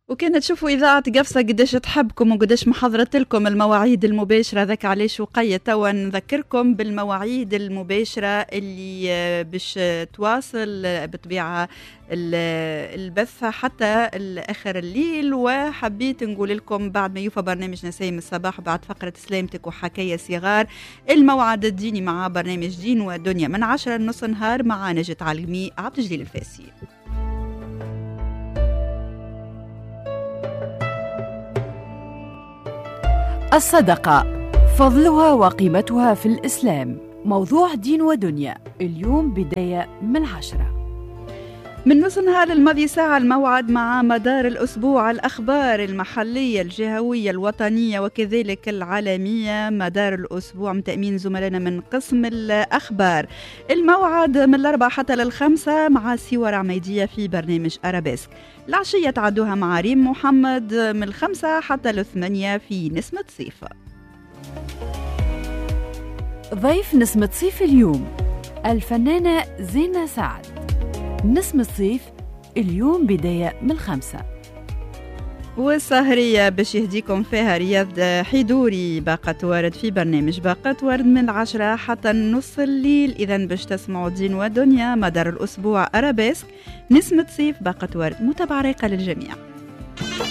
وكانت تشوفوا إذاعة قفصة قداش تحبكم وقداش محضرت لكم المواعيد المباشرة. ذاك علاش وقيت توا نذكركم بالمواعيد المباشرة اللي باش تواصل بطبيعة البث حتى آخر الليل. وحبيت نقول لكم بعد ما يوفى برنامج نسايم الصباح بعد فقرة سلامتك وحكاية صغار الموعد الديني مع برنامج دين ودنيا من 10 لنص نهار مع نجد عالمي عبد الجليل الفاسي. الصدقة فضلها وقيمتها في الإسلام، موضوع دين ودنيا اليوم بداية من 10 من نص نهار الماضي ساعة الموعد مع مدار الأسبوع الأخبار المحلية الجهوية الوطنية وكذلك العالمية. مدار الأسبوع من تأمين زملائنا من قسم الأخبار. الموعد من 4 حتى 5 مع سوار عميدية في برنامج أرابيسك. العشية تعدوها مع ريم محمد من 5 حتى 8 في نسمة صيف. ضيف نسمة صيف اليوم الفنانة زينة سعد. نسمة الصيف اليوم بداية من 5. والسهرية باش يهديكم فيها رياض حيدوري باقة وارد في برنامج باقة وارد من 10 حتى نص الليل. إذا باش تسمعوا دين ودنيا مدار الأسبوع أرابيسك نسمة صيف باقة وارد. متابعة رايقة للجميع.